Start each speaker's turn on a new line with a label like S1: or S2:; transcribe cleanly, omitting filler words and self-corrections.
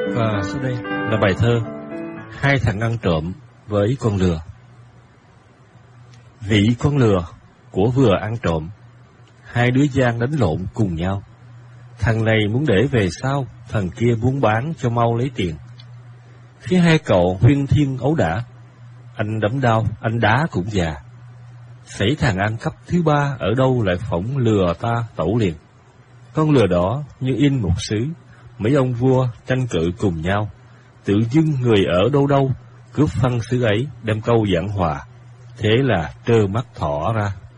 S1: Và sau đây là bài thơ Hai thằng ăn trộm với con lừa. Vị con lừa của vừa ăn trộm, hai đứa gian đánh lộn cùng nhau. Thằng này muốn để về sau, thằng kia muốn bán cho mau lấy tiền. Khi hai cậu huyên thiên ấu đả, anh đấm đau, anh đá cũng già. Xảy thằng ăn cắp thứ ba ở đâu lại phỏng lừa ta tẩu liền. Con lừa đỏ như in một xứ, mấy ông vua tranh cự cùng nhau. Tự dưng người ở đâu đâu, cướp phân xứ ấy đem câu giảng hòa. Thế là trơ mắt thỏ ra.